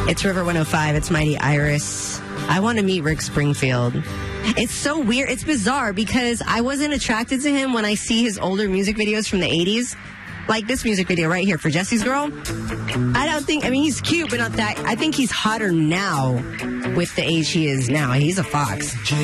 It's River 105. It's Mighty Iris. I want to meet Rick Springfield. It's so weird. It's bizarre because I wasn't attracted to him when I see his older music videos from the 80s. Like this music video right here for Jesse's Girl. He's cute, but not that. I think he's hotter now with the age he is now. He's a fox.